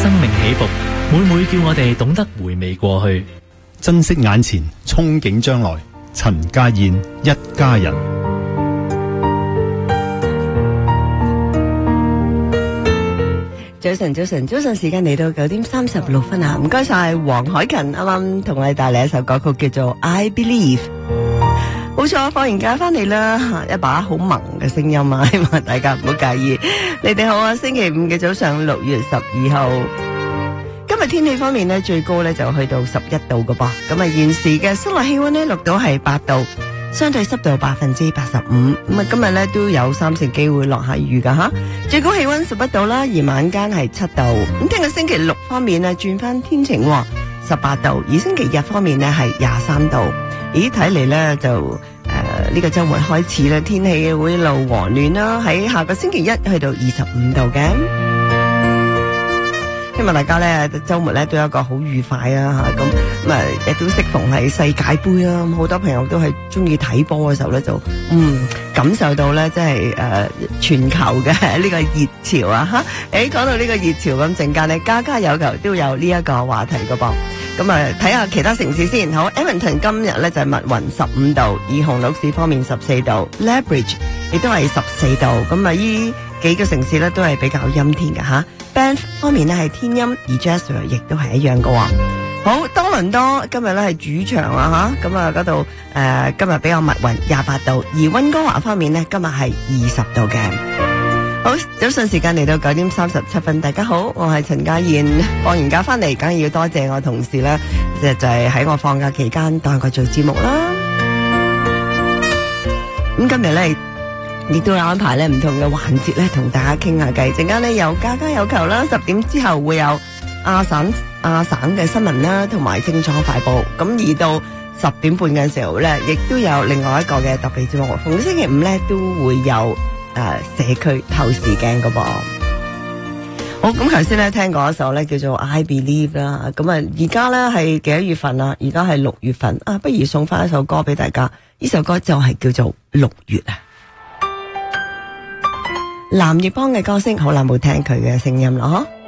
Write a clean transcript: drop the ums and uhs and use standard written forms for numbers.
生命起伏，每叫我哋懂得回味過去， 珍惜眼前，憧憬將來。陳家燕一家人。 早晨，時間嚟到9:36啊！唔該晒黃凱芹，啱啱同我哋帶嚟一首歌曲叫做《I Believe》。冇錯，放完假翻嚟啦，一把好萌嘅聲音啊，希望大家唔好介意。你哋好啊，星期五嘅早上6月12號。今日天氣方面呢，最高呢就去到11度㗎噃。咁啊，現時嘅室內氣溫呢錄到係8度，相對濕度85%。咁啊，今日呢都有30%機會落下雨噶吓。最高氣溫11度啦，而晚間係7度。咁聽日星期六方面呢，轉翻天晴，18度。而星期日方面呢係23度。咦，睇嚟呢就呢個周末開始咧，天氣會一路和暖啦。喺下個星期一去到25度嘅。希望大家咧周末咧都有一個好愉快啊吓，咁啊亦都適逢係世界盃啊，好多朋友都係中意睇波嘅時候咧就感受到咧即係全球嘅呢個熱潮啊吓。講到呢個熱潮咁，陣間咧家家有球都有呢一個話題噶噃。咁啊睇下其他城市先。好 ，Edmonton 今日咧就係密雲15度，而紅綠市方面14度 ，Lethbridge 亦都係14度。咁啊依幾個城市咧都係比較陰天嘅吓。Banff 方面咧係天陰，而 Jasper 亦都係一樣嘅。好，多倫多今日咧係主場啊吓，咁啊嗰度今日比較密雲28度，而溫哥華方面咧今日係20度嘅。好，早上時間嚟到9:37，大家好，我係陳家燕。放完假翻嚟，梗係要多謝我同事啦，就係喺我放假期間帶我做節目啦。咁今日咧亦都有安排咧唔同嘅環節咧，同大家傾下偈。陣間咧有家家有球啦，10點之後會有亞省嘅新聞啦，同埋精裝快報。咁而到10點半嘅時候咧，亦都有另外一個嘅特別節目。逢星期五咧都會有社區透視鏡㗎噃。好，咁頭先咧聽過一首咧叫做 I Believe 啦。咁啊而家咧係幾多月份啊？而家係6月份啊，不如送翻一首歌俾大家。呢首歌就係叫做6月啊。藍奕邦嘅歌聲，好耐冇聽佢嘅聲音啦，嗬。